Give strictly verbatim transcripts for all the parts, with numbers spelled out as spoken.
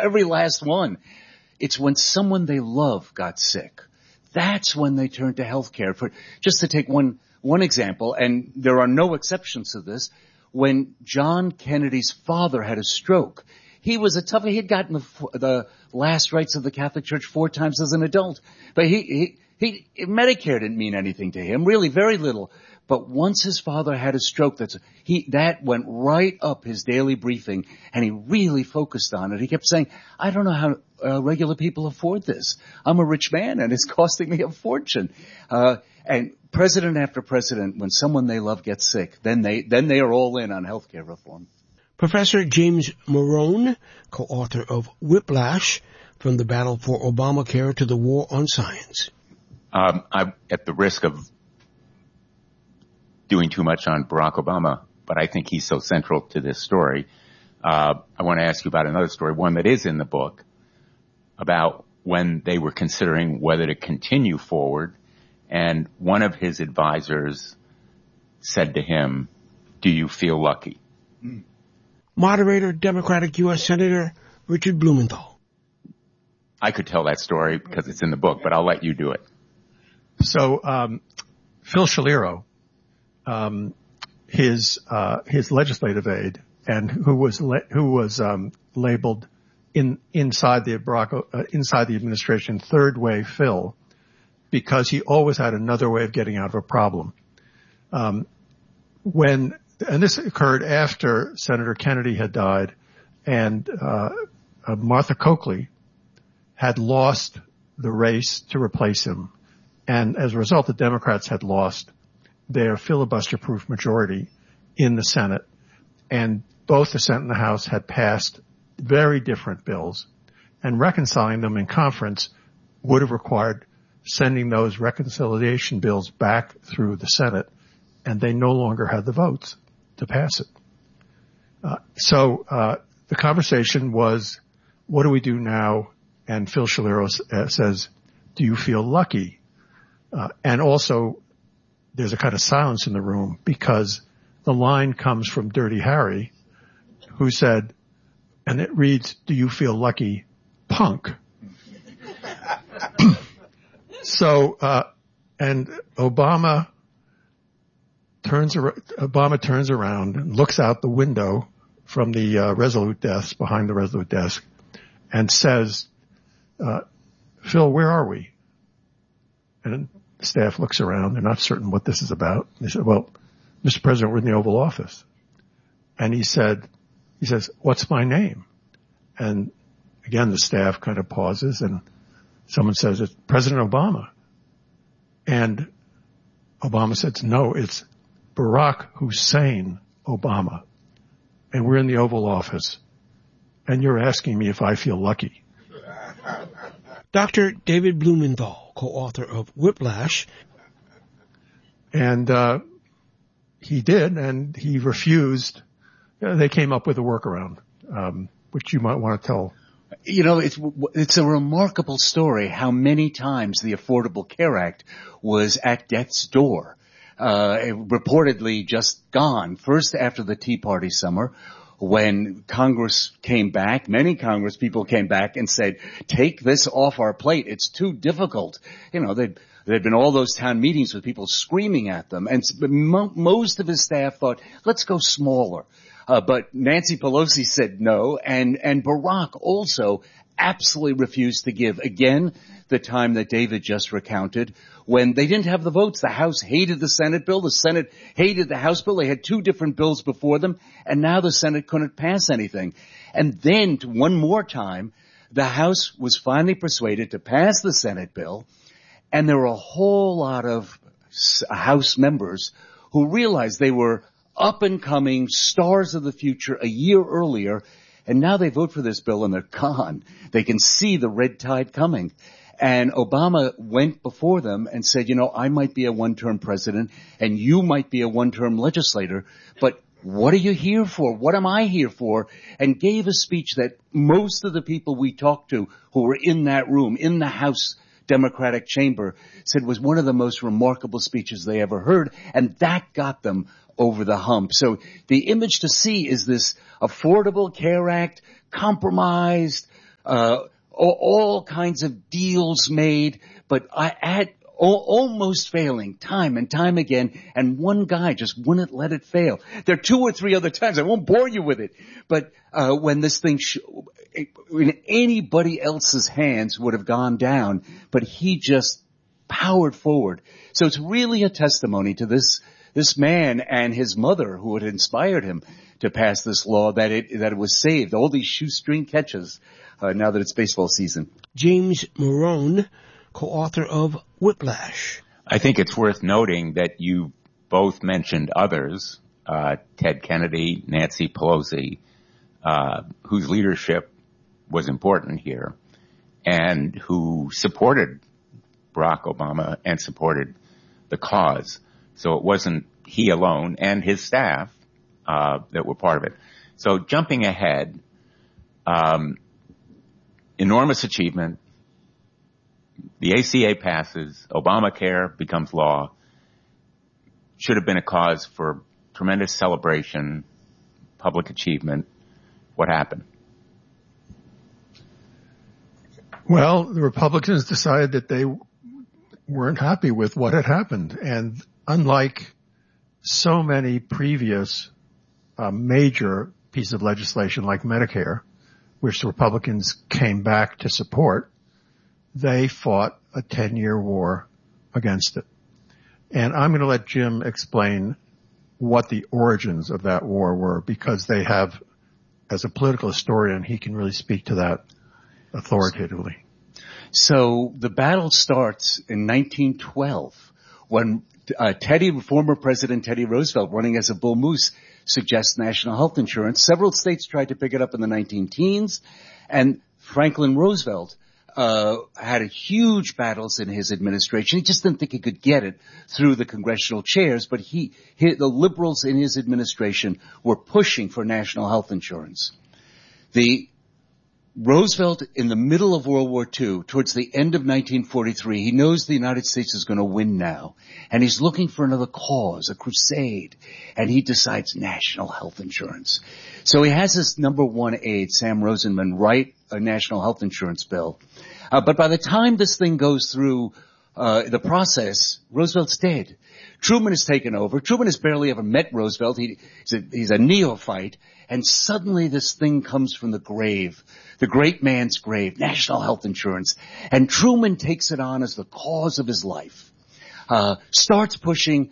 every last one. It's when someone they love got sick. That's when they turned to health care. For, just to take one, one example, and there are no exceptions to this, when John Kennedy's father had a stroke, he was a tough, he had gotten the, the last rites of the Catholic Church four times as an adult. But he, he, he, Medicare didn't mean anything to him, really very little. But once his father had a stroke, that's, he, that went right up his daily briefing, and he really focused on it. He kept saying, I don't know how uh, regular people afford this. I'm a rich man, and it's costing me a fortune. Uh, and president after president, when someone they love gets sick, then they, then they are all in on healthcare reform. Professor James Morone, co-author of Whiplash, From the Battle for Obamacare to the War on Science. Um, I'm at the risk of doing too much on Barack Obama, but I think he's so central to this story. Uh, I want to ask you about another story, one that is in the book, about when they were considering whether to continue forward, and one of his advisors said to him, do you feel lucky? Moderator, Democratic U S Senator Richard Blumenthal. I could tell that story because it's in the book, but I'll let you do it. So, um, Phil Shaliro, Um, his, uh, his legislative aide, and who was, le- who was, um, labeled in, inside the Barack, uh, inside the administration third wave Phil, because he always had another way of getting out of a problem. Um, when, and this occurred after Senator Kennedy had died, and, uh, uh Martha Coakley had lost the race to replace him. And as a result, the Democrats had lost their filibuster-proof majority in the Senate, and both the Senate and the House had passed very different bills, and reconciling them in conference would have required sending those reconciliation bills back through the Senate, and they no longer had the votes to pass it. Uh, so uh, the conversation was, what do we do now? And Phil Shaliro uh, says, do you feel lucky? Uh, and also, there's a kind of silence in the room because the line comes from Dirty Harry, who said, and it reads, do you feel lucky, punk? so, uh, and Obama turns, Obama turns around and looks out the window from the uh, Resolute desk, behind the Resolute desk, and says, uh, Phil, where are we? And the staff looks around. They're not certain what this is about. They said, well, Mister President, we're in the Oval Office. And he said, he says, what's my name? And again, the staff kind of pauses, and someone says, it's President Obama. And Obama says, no, it's Barack Hussein Obama. And we're in the Oval Office. And you're asking me if I feel lucky. Doctor David Blumenthal, co-author of Whiplash. And uh he did, and he refused. Uh, they came up with a workaround, um, which you might want to tell. You know, it's it's a remarkable story how many times the Affordable Care Act was at death's door. Uh, reportedly just gone. First after the Tea Party summer, when Congress came back, many Congress people came back and said, take this off our plate. It's too difficult. You know, they'd, there'd been all those town meetings with people screaming at them. And mo- most of his staff thought, let's go smaller. Uh, but Nancy Pelosi said no, and, and Barack also absolutely refused to give. Again, the time that David just recounted, when they didn't have the votes. The House hated the Senate bill. The Senate hated the House bill. They had two different bills before them, and now the Senate couldn't pass anything. And then, one more time, the House was finally persuaded to pass the Senate bill, and there were a whole lot of House members who realized they were up-and-coming stars of the future a year earlier, and now they vote for this bill and they're gone. They can see the red tide coming. And Obama went before them and said, you know, I might be a one-term president and you might be a one-term legislator, but what are you here for? What am I here for? And gave a speech that most of the people we talked to who were in that room, in the House Democratic chamber, said was one of the most remarkable speeches they ever heard. And that got them over the hump. So the image to see is this Affordable Care Act, compromised, uh, all, all kinds of deals made, but I had almost failing time and time again, and one guy just wouldn't let it fail. There are two or three other times. I won't bore you with it, but uh when this thing sh- in anybody else's hands would have gone down, but he just powered forward. So it's really a testimony to this this man and his mother who had inspired him to pass this law that it that it was saved. All these shoestring catches uh, now that it's baseball season. James Morone, co-author of Whiplash. I think it's worth noting that you both mentioned others, uh, Ted Kennedy, Nancy Pelosi, uh, whose leadership was important here and who supported Barack Obama and supported the cause. So it wasn't he alone and his staff uh, that were part of it. So jumping ahead, um, enormous achievement. The A C A passes, Obamacare becomes law, should have been a cause for tremendous celebration, public achievement. What happened? Well, the Republicans decided that they weren't happy with what had happened. And unlike so many previous uh, major pieces of legislation like Medicare, which the Republicans came back to support, they fought a ten-year war against it. And I'm going to let Jim explain what the origins of that war were, because they have, as a political historian, he can really speak to that authoritatively. So the battle starts in nineteen twelve when uh, Teddy, former President Teddy Roosevelt, running as a bull moose, suggests national health insurance. Several states tried to pick it up in the nineteen teens, and Franklin Roosevelt Uh, had a huge battles in his administration. He just didn't think he could get it through the congressional chairs, but he, he, the liberals in his administration were pushing for national health insurance. The Roosevelt, in the middle of World War Two, towards the end of nineteen forty-three, he knows the United States is going to win now, and he's looking for another cause, a crusade, and he decides national health insurance. So he has his number one aide, Sam Rosenman, write a national health insurance bill. Uh, but by the time this thing goes through uh the process, Roosevelt's dead. Truman has taken over. Truman has barely ever met Roosevelt. He, he's, a, he's a neophyte. And suddenly this thing comes from the grave, the great man's grave, national health insurance. And Truman takes it on as the cause of his life. Uh, starts pushing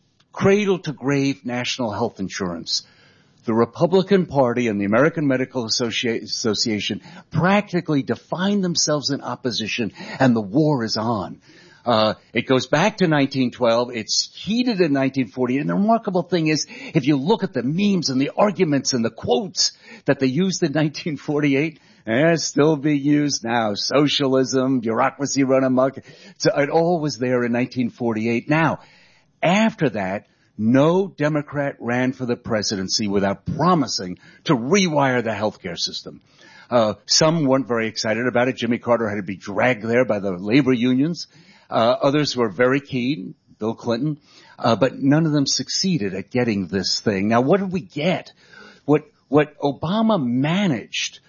cradle to grave national health insurance. The Republican Party and the American Medical Associ- Association practically define themselves in opposition, and the war is on. Uh, it goes back to nineteen twelve. It's heated in nineteen forty. And the remarkable thing is, if you look at the memes and the arguments and the quotes that they used in nineteen forty-eight, eh, still being used now. Socialism, bureaucracy run amok. So it all was there in nineteen forty-eight. Now, after that, no Democrat ran for the presidency without promising to rewire the healthcare system. Uh, some weren't very excited about it. Jimmy Carter had to be dragged there by the labor unions. Uh, others were very keen, Bill Clinton, uh, but none of them succeeded at getting this thing. Now, what did we get? What, what Obama managed,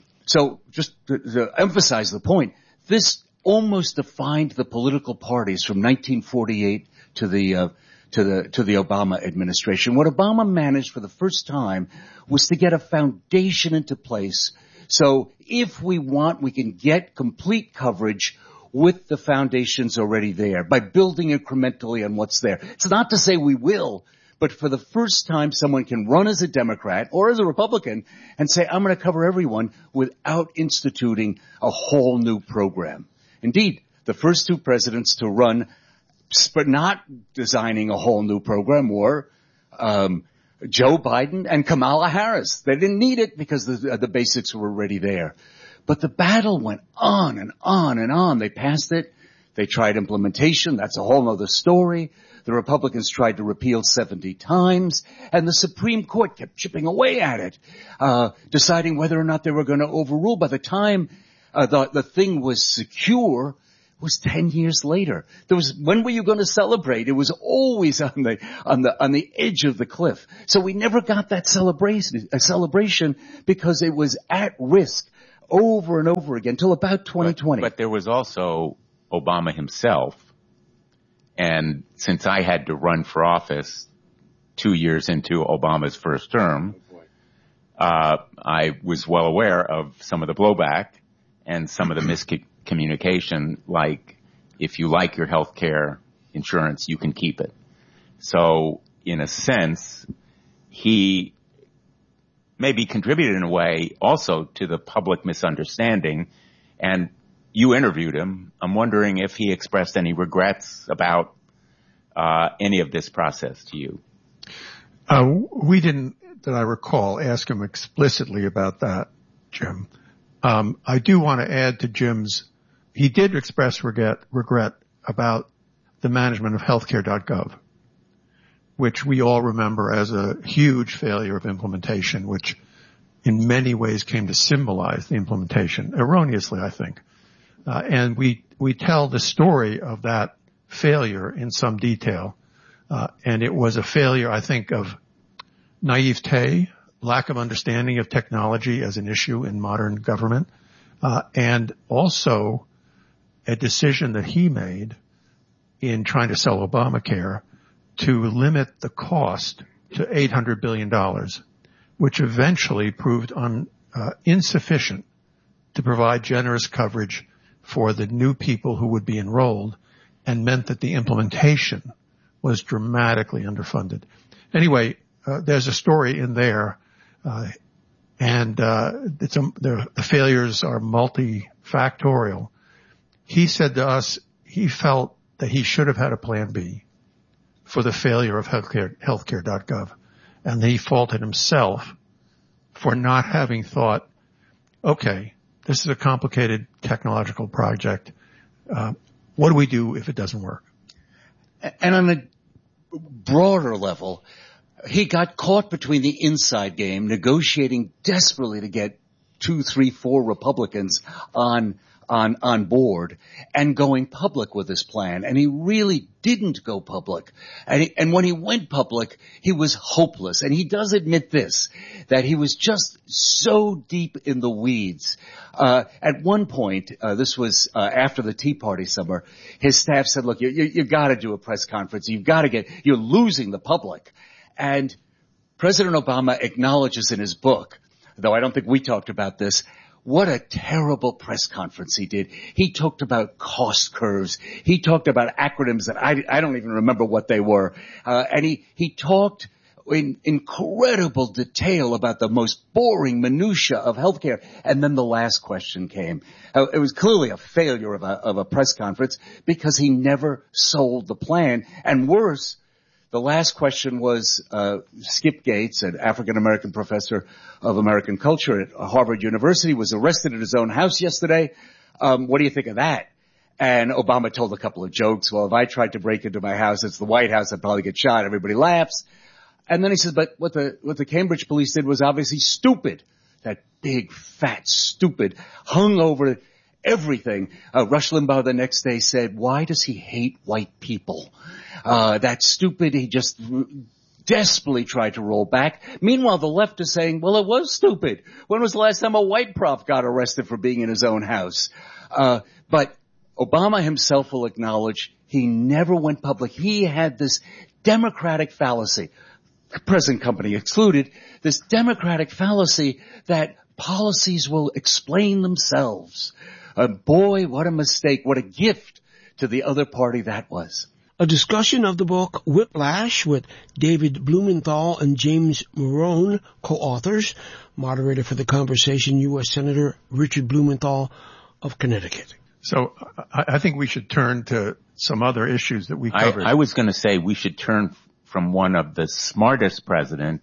so just to, to emphasize the point, this almost defined the political parties from nineteen forty-eight to the, uh, to the, to the Obama administration. What Obama managed for the first time was to get a foundation into place. So if we want, we can get complete coverage with the foundations already there by building incrementally on what's there. It's not to say we will, but for the first time someone can run as a Democrat or as a Republican and say, I'm going to cover everyone without instituting a whole new program. Indeed, the first two presidents to run, but not designing a whole new program, were um, Joe Biden and Kamala Harris. They didn't need it because the, the basics were already there. But the battle went on and on and on. They passed it. They tried implementation. That's a whole other story. The Republicans tried to repeal seventy times, and the Supreme Court kept chipping away at it, uh, deciding whether or not they were going to overrule. By the time uh, the, the thing was secure, it was ten years later. There was, when were you going to celebrate? It was always on the, on the, on the edge of the cliff. So we never got that celebration, a celebration because it was at risk. over and over again till about twenty twenty. But, but there was also Obama himself. And since I had to run for office two years into Obama's first term, uh, I was well aware of some of the blowback and some of the miscommunication, like if you like your health care insurance, you can keep it. So in a sense, he maybe contributed in a way also to the public misunderstanding. And you interviewed him. I'm wondering if he expressed any regrets about uh, any of this process to you. Uh, we didn't, that I recall, ask him explicitly about that, Jim. Um, I do want to add to Jim's, he did express regret, regret about the management of healthcare dot gov, which we all remember as a huge failure of implementation, which in many ways came to symbolize the implementation, erroneously, I think. Uh, and we, we tell the story of that failure in some detail. Uh, and it was a failure, I think, of naivete, lack of understanding of technology as an issue in modern government, uh, and also a decision that he made in trying to sell Obamacare to limit the cost to eight hundred billion dollars, which eventually proved un, uh, insufficient to provide generous coverage for the new people who would be enrolled, and meant that the implementation was dramatically underfunded. Anyway, uh, there's a story in there, uh, and uh, it's a, the, the failures are multifactorial. He said to us he felt that he should have had a plan B for the failure of healthcare, healthcare dot gov, and he faulted himself for not having thought, okay, this is a complicated technological project. Uh, what do we do if it doesn't work? And on a broader level, he got caught between the inside game, negotiating desperately to get two, three, four Republicans on on on board and going public with his plan. And he really didn't go public. And, he, and when he went public, he was hopeless. And he does admit this, that he was just so deep in the weeds. Uh, at one point, uh, this was uh, after the Tea Party summer, his staff said, look, you, you, you've got to do a press conference. You've got to get, you're losing the public. And President Obama acknowledges in his book, though I don't think we talked about this, what a terrible press conference he did. He talked about cost curves. He talked about acronyms that I, I don't even remember what they were. Uh, and he, he talked in incredible detail about the most boring minutia of healthcare. And then the last question came. Uh, it was clearly a failure of a, of a press conference because he never sold the plan. And worse, the last question was uh Skip Gates, an African-American professor of American culture at Harvard University, was arrested at his own house yesterday. Um, what do you think of that? And Obama told a couple of jokes. Well, if I tried to break into my house, it's the White House, I'd probably get shot. Everybody laughs. And then he says, but what the what the Cambridge police did was obviously stupid. That big, fat, stupid, hung over everything. Uh, Rush Limbaugh the next day said, why does he hate white people? Uh, that's stupid. He just desperately tried to roll back. Meanwhile, the left is saying, well, it was stupid. When was the last time a white prof got arrested for being in his own house? Uh, but Obama himself will acknowledge he never went public. He had this democratic fallacy, present company excluded, this democratic fallacy that policies will explain themselves. Uh, boy, what a mistake, what a gift to the other party that was. A discussion of the book Whiplash with David Blumenthal and James Morone, co-authors. Moderator for the conversation, U S Senator Richard Blumenthal of Connecticut. So I, I think we should turn to some other issues that we covered. I, I was going to say we should turn from one of the smartest president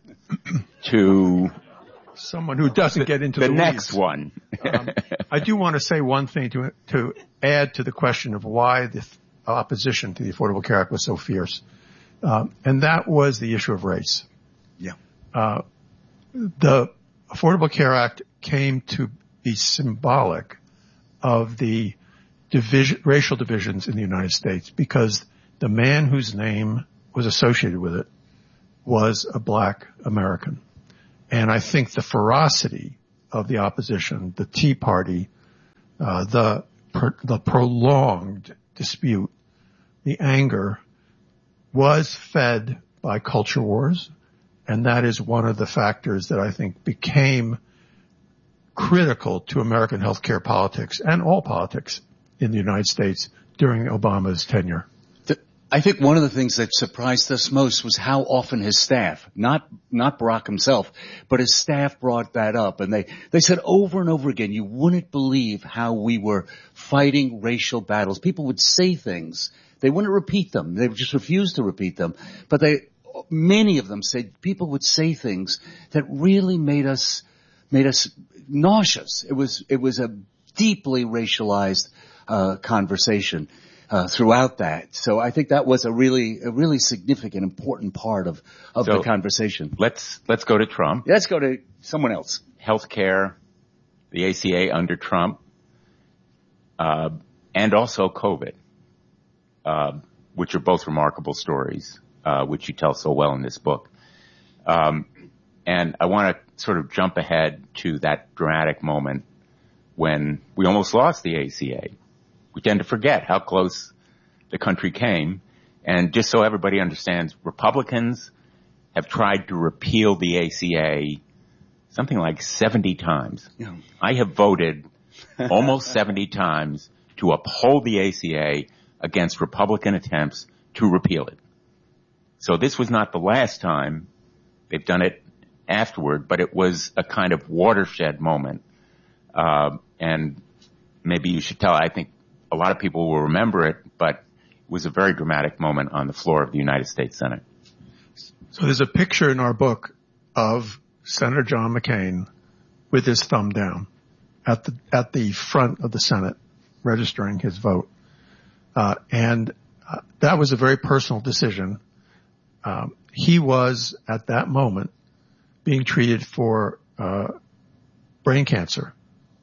to someone who doesn't get into the, the weeds. next one. um, I do want to say one thing to to add to the question of why the opposition to the Affordable Care Act was so fierce, um, and that was the issue of race. Yeah, uh, the Affordable Care Act came to be symbolic of the division, racial divisions in the United States, because the man whose name was associated with it was a black American. And I think the ferocity of the opposition, the Tea Party, uh, the per, the prolonged dispute, the anger, was fed by culture wars, and that is one of the factors that I think became critical to American healthcare politics and all politics in the United States during Obama's tenure. I think one of the things that surprised us most was how often his staff, not not Barack himself, but his staff brought that up. And they, they said over and over again, you wouldn't believe how we were fighting racial battles. People would say things. They wouldn't repeat them. They would just refuse to repeat them. But they, many of them said people would say things that really made us, made us nauseous. It was, it was a deeply racialized, uh, conversation. Uh, throughout that. So I think that was a really, a really significant, important part of, of so the conversation. Let's, let's go to Trump. Let's go to someone else. Healthcare, the A C A under Trump, uh, and also COVID, uh, which are both remarkable stories, uh, which you tell so well in this book. Um, and I want to sort of jump ahead to that dramatic moment when we almost lost the A C A. We tend to forget how close the country came. And just so everybody understands, Republicans have tried to repeal the A C A something like seventy times. Yeah. I have voted almost seventy times to uphold the A C A against Republican attempts to repeal it. So this was not the last time. They've done it afterward, but it was a kind of watershed moment. Uh, and maybe you should tell, I think, a lot of people will remember it, but it was a very dramatic moment on the floor of the United States Senate. So there's a picture in our book of Senator John McCain with his thumb down at the at the front of the Senate, registering his vote. Uh, and uh, that was a very personal decision. Um, he was, at that moment, being treated for uh, brain cancer.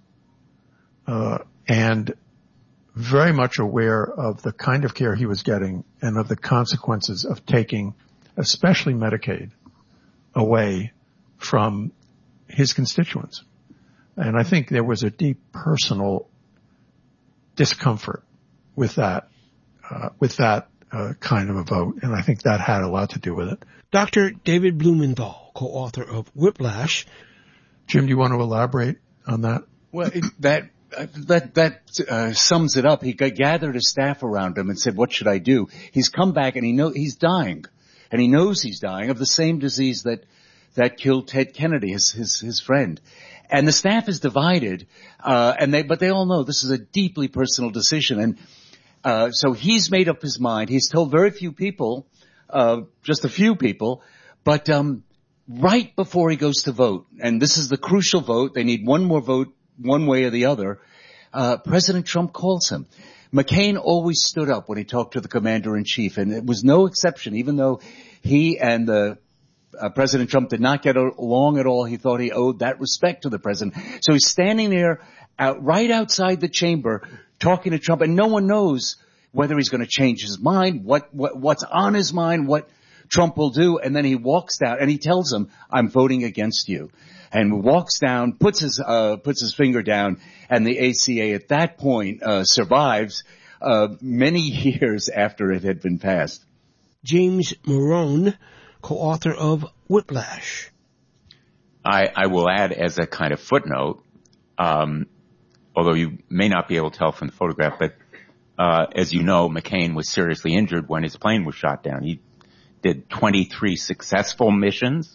Uh, and very much aware of the kind of care he was getting and of the consequences of taking, especially Medicaid, away from his constituents. And I think there was a deep personal discomfort with that, uh, with that uh, kind of a vote. And I think that had a lot to do with it. Doctor David Blumenthal, co-author of Whiplash. Jim, do you want to elaborate on that? Well, it, that Uh, that that uh, sums it up. He g- gathered his staff around him and said, "What should I do?" He's come back and he know he's dying, and he knows he's dying of the same disease that that killed Ted Kennedy, his his his friend. And the staff is divided, uh, and they but they all know this is a deeply personal decision. And uh, so he's made up his mind. He's told very few people, uh, just a few people, but um, right before he goes to vote, and this is the crucial vote. They need one more vote, one way or the other, uh, President Trump calls him. McCain always stood up when he talked to the commander-in-chief, and it was no exception. Even though he and the uh, President Trump did not get along at all, he thought he owed that respect to the president. So he's standing there out, right outside the chamber talking to Trump, and no one knows whether he's going to change his mind, what, what what's on his mind, what Trump will do. And then he walks down, and he tells him, "I'm voting against you." And walks down, puts his uh puts his finger down, and the A C A at that point uh survives uh many years after it had been passed. James Morone, co-author of Whiplash. I, I will add as a kind of footnote, um, although you may not be able to tell from the photograph, but uh as you know, McCain was seriously injured when his plane was shot down. He did twenty-three successful missions.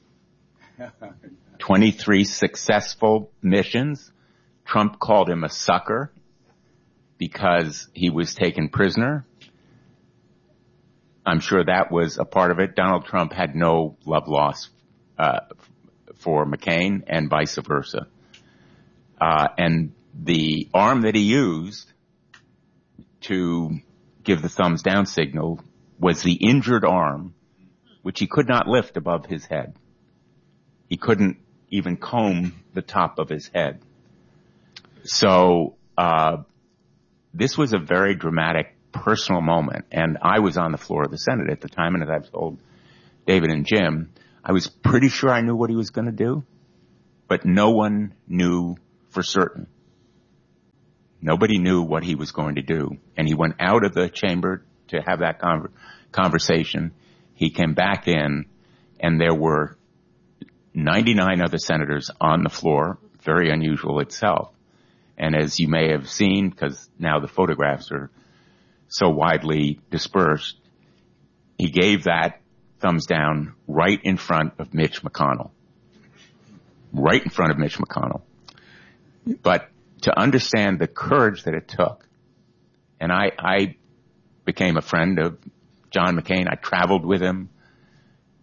twenty-three successful missions. Trump called him a sucker because he was taken prisoner. I'm sure that was a part of it. Donald Trump had no love lost uh, for McCain and vice versa. Uh, and the arm that he used to give the thumbs down signal was the injured arm, which he could not lift above his head. He couldn't even comb the top of his head. So, uh, this was a very dramatic personal moment. And I was on the floor of the Senate at the time, and as I've told David and Jim, I was pretty sure I knew what he was going to do, but no one knew for certain. Nobody knew what he was going to do. And he went out of the chamber to have that con- conversation. He came back in, and there were ninety-nine other senators on the floor, very unusual itself. And as you may have seen, because now the photographs are so widely dispersed, he gave that thumbs down right in front of Mitch McConnell. Right in front of Mitch McConnell. But to understand the courage that it took, and I, I became a friend of John McCain. I traveled with him